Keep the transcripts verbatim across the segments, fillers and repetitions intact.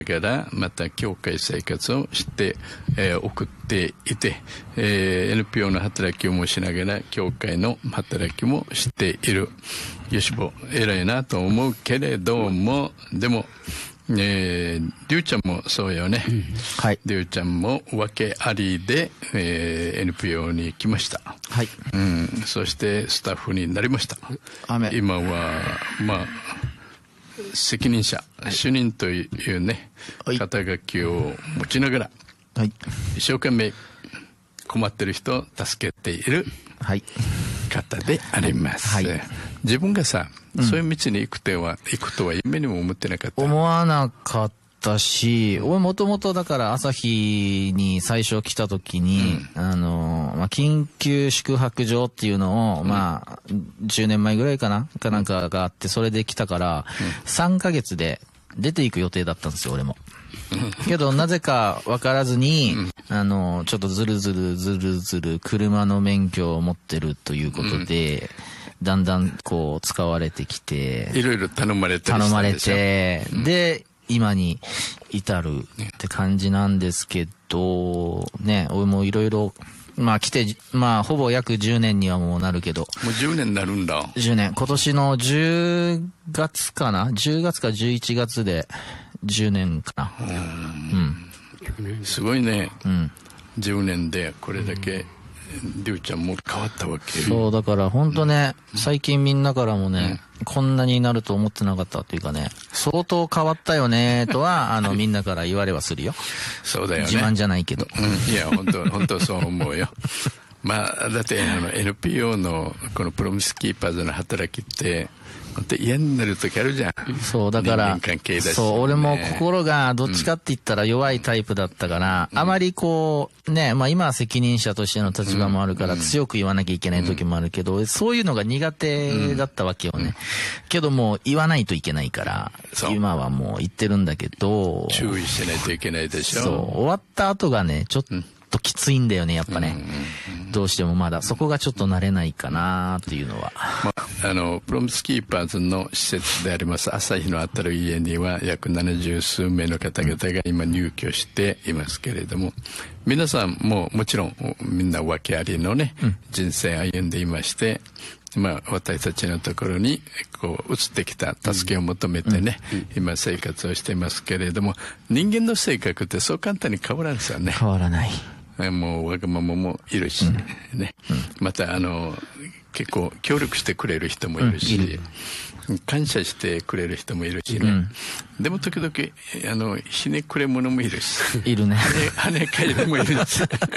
がらまた教会生活をして、えー、送っていて、えー、エヌピーオー の働きもしながら教会の働きもしている。よしぼ偉いなと思うけれども、でもえー、りゅうちゃんもそうよね、うん、はい、りゅうちゃんも訳ありで、えー、エヌピーオー に来ました、はい、うん、そしてスタッフになりました。今はまあ責任者、はい、主任というね、はい、肩書きを持ちながら、はい、一生懸命困ってる人を助けている方であります、はいはい、自分がさ、うん、そういう道に行くとは行くとは夢にも思ってなかった。 思わなかったし、俺もともとだから朝日に最初来た時に、うん、あの、まあ、緊急宿泊所っていうのを、うん、まあ、じゅうねんまえぐらいかなかなんかがあって、それで来たから、うん、さんかげつで出ていく予定だったんですよ、俺も。けど、なぜか分からずに、うん、あの、ちょっとずるずるずるずる車の免許を持ってるということで、うん、だんだんこう使われてきて、 いろいろ頼まれて頼まれて、うん、で、今に至るって感じなんですけど、ね、俺もいろいろ、まあ来て、まあほぼ約じゅうねんにはもうなるけど。 もうじゅうねんになるんだ。 じゅうねん。今年のじゅうがつかな ?じゅうがつかじゅういちがつでじゅうねんかな。うん。 すごいね。うん。じゅうねんでこれだけ、りゅうちゃんも変わったわけ。 そうだから本当ね、うん、最近みんなからもね、うん、こんなになると思ってなかったというかね、相当変わったよねとはあのみんなから言われはするよ。 そうだよね。 自慢じゃないけど。 うん、いや本当本当そう思うよ。まあだってあの エヌピーオー のこのプロミスキーパーズの働きって本当嫌になる時あるじゃん。 そうだから人間関係だし、ね、 そう俺も心がどっちかって言ったら弱いタイプだったから、うん、あまりこうね、まあ今は責任者としての立場もあるから強く言わなきゃいけない時もあるけど、うん、そういうのが苦手だったわけよね、うん、けどもう言わないといけないから今はもう言ってるんだけど、 注意しないといけないでしょ。 そう終わった後がねちょっと、うんときついんだよねやっぱね、うんうんうん、どうしてもまだそこがちょっと慣れないかなっていうのは、 まあ、あのプロミスキーパーズの施設であります朝日のあたる家には約ななじゅうすうめいの方々が今入居していますけれども、皆さんももちろんみんな訳ありのね、うん、人生歩んでいまして、まあ、私たちのところにこう移ってきた助けを求めてね、うんうん、今生活をしていますけれども、人間の性格ってそう簡単に変わらんですよね。 変わらない。 もうわがままもいるし、うん、ね、うん、またあの結構協力してくれる人もいるし、うん、いる感謝してくれる人もいるしね、うん、でも時々あのひねくれ者もいるしいるね、 跳ね返りもいるし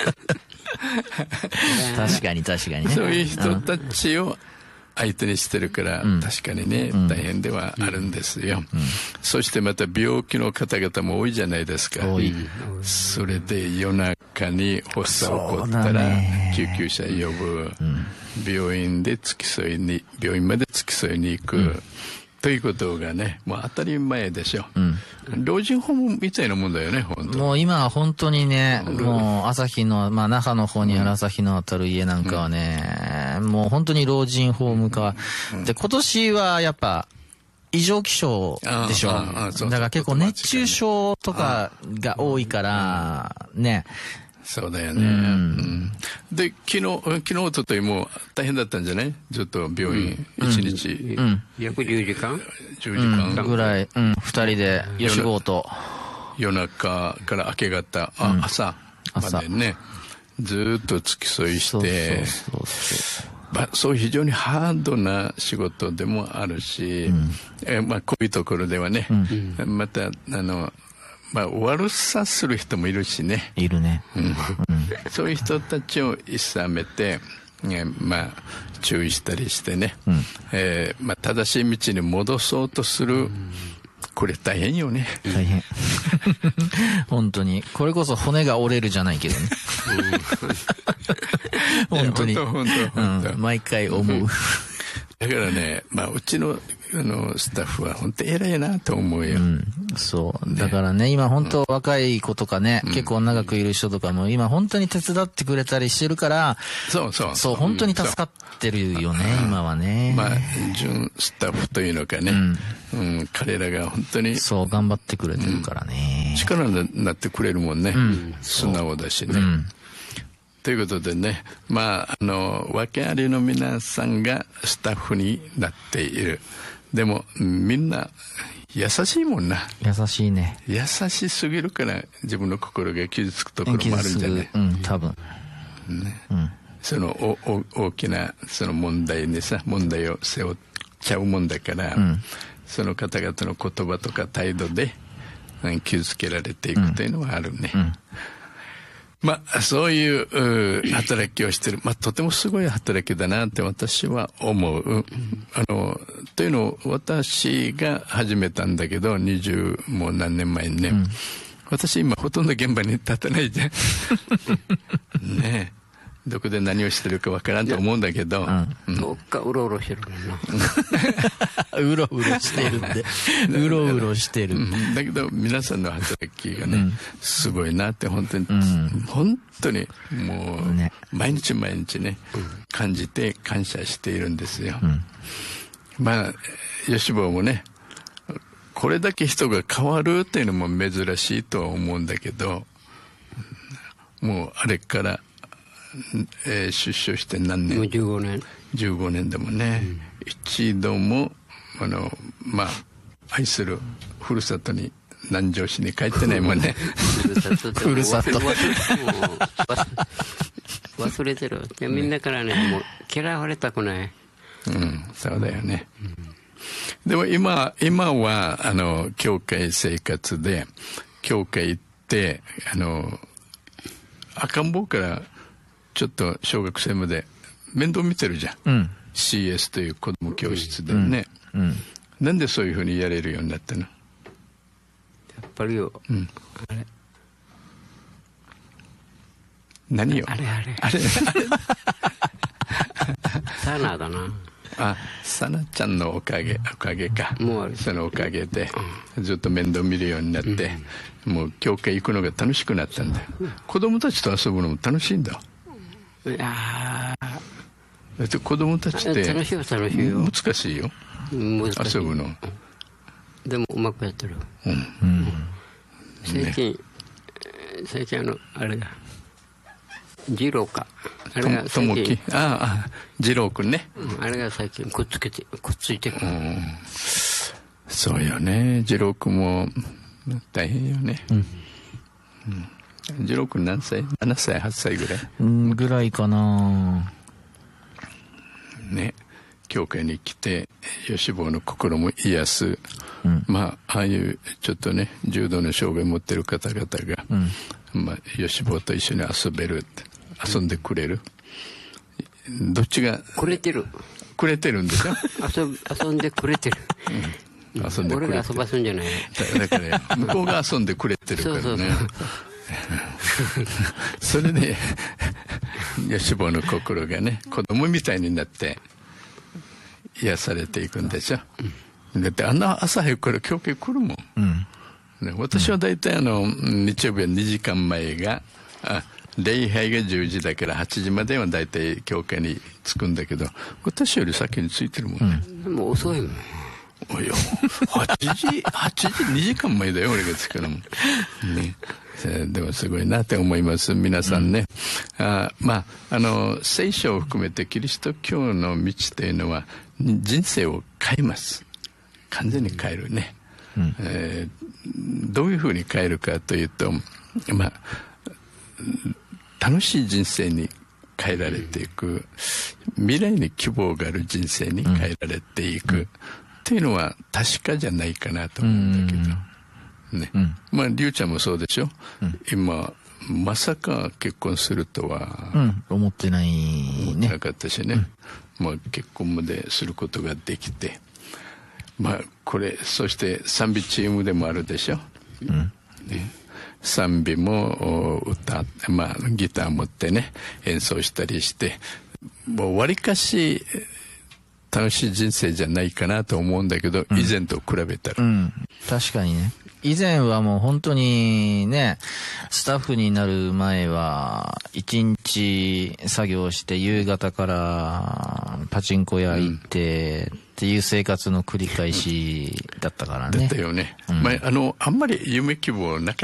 確かに確かにね、 そういう人たちを相手にしてるから、うん、確かにね、うん、大変ではあるんですよ、うん、そしてまた病気の方々も多いじゃないですか。多い。それで夜中に発作起こったら救急車呼ぶ、うん、病院で付き添いに病院まで付き添いに行く、うん、ということがねもう当たり前でしょ、うん、老人ホームみたいなもんだよね本当。 もう今は本当にね、うん、もう朝日の、まあ、那覇の方にある朝日のあたる家なんかはね、うん、もう本当に老人ホーム化、うん、で今年はやっぱ異常気象でしょ。だから結構熱中症とかが多いからね。 そうだよね、うんうん、で昨日昨日おとといも大変だったんじゃない？ずっと病院一、うん、日、 うん、約じゅうじかんじゅうじかん、 うん、ぐらい、うん、ふたりで吉郷と夜中から明け方、あ、うん、朝までねずっと付き添いして、そうそうそうまあ、そういう非常にハードな仕事でもあるし、うんえまあ、こういうところではね、うん、またあのまあ、悪さする人もいるしね。 いるね。うんうん、 そういう人たちをいさめて、えまあ、注意したりしてね、うんえーまあ、正しい道に戻そうとする、うん、これ大変よね。 大変。本当に。これこそ骨が折れるじゃないけどね。本当に。本当本当、うん。毎回思う。 だからね、まあ、うちのあのスタッフは本当偉いなと思うよ、うん、 そうだからね今本当若い子とかね、うん、結構長くいる人とかも今本当に手伝ってくれたりしてるから、 そうそうそう本当に助かってるよね、うん、今はね。 まあ準スタッフというのかね、うんうん、彼らが本当にそう頑張ってくれてるからね、 うん、力になってくれるもんね、うん、素直だしね、うん、ということでね、まああの訳ありの皆さんがスタッフになっている。でもみんな優しいもんな。 優しいね。 優しすぎるから自分の心が傷つくところもあるんじゃない。 うん、多分。 ね。うん、そのおお大きなその問題にさ問題を背負っちゃうもんだから、うん、その方々の言葉とか態度で傷つけられていくというのはあるね。うんうん、まあそういう働きをしてる、まあとてもすごい働きだなって私は思う。あのというのを私が始めたんだけどにじゅうもう何年前にね、うん、私今ほとんど現場に立たないじゃんねえどこで何をしてるかわからんと思うんだけど、 うん、どっかうろうろしてるもんなうろうろしてるんでうろうろしてる、 うん、だけど皆さんの働きがね、うん、すごいなって本当に、うん、本当にもう、ね、毎日毎日ね、うん、感じて感謝しているんですよ、うん、まあ吉坊もねこれだけ人が変わるっていうのも珍しいとは思うんだけどもうあれからえー、出所して何年もうじゅうごねんじゅうごねんでもね、うん、一度もあのまあ愛するふるさとに南城市に帰ってないもんねふるさと忘れてる。いやみんなからねもう嫌われたくない。 うんそうだよね、うん、でも今今はあの教会生活で教会行ってあの赤ん坊からちょっと小学生まで面倒見てるじゃん、うん、シーエス という子ども教室でね、うんうん、なんでそういうふうにやれるようになったの？やっぱりよ、うん、あれ何よあれあれあれサナだなあサナちゃんのおかげおかげかもうそのおかげでずっと面倒見るようになって、うん、もう教会行くのが楽しくなったんだよ、うん、子供たちと遊ぶのも楽しいんだ。いやだって子供たちって楽しいよ楽しいよ難しいよ難しい遊ぶのでもうまくやってる、うんうん、最近、ね、最近あのあれだ二郎かあれが最近ああ二郎くんね、 うん、あれが最近くっつけてくっついてくる、うん、 そうよね二郎くんも大変よね、うんうん次郎君何歳？ななさいはっさいぐらいうんぐらいかなね教会に来て吉坊の心も癒す、うん、まあああいうちょっとね重度の障害を持ってる方々が、うんまあ、吉坊と一緒に遊べる遊んでくれる、うん、どっちがくれてるくれてるんでしょ遊, 遊んでくれてる、うん、遊んでくれてる俺が遊ばすんじゃないだ, だから向こうが遊んでくれてるからねそうそうそうそれで吉坊の心がね子供みたいになって癒されていくんでしょ、うん、だってあんな朝早くから教会来るもん、うんね、私は大体あの日曜日はにじかんまえがあ礼拝がじゅうじだからはちじまでは大体教会に着くんだけど私より先に着いてるもんね、 うん、もう遅いもんおいよはちじはちじにじかんまえだよ俺が着くのもねでもすごいなって思います皆さんね、うん、あまああの聖書を含めてキリスト教の道というのは人生を変えます完全に変えるね、うんえー、どういうふうに変えるかというとまあ楽しい人生に変えられていく未来に希望がある人生に変えられていく、うん、っていうのは確かじゃないかなと思うんだけど、うんねうん、まありゅうちゃんもそうでしょ、うん、今まさか結婚するとは、 うん、思ってないね思ってなかったしね、うん、まあ結婚まですることができてまあこれそして賛美チームでもあるでしょ、うんね、賛美も歌まあギター持ってね演奏したりしてもうわりかし楽しい人生じゃないかなと思うんだけど、うん、以前と比べたら、 うん、確かにね。以前はもう本当にね、スタッフになる前は一日作業して夕方からパチンコ屋行ってっていう生活の繰り返しだったからね。 だったよね。うん、まあ、あのあんまり夢希望なか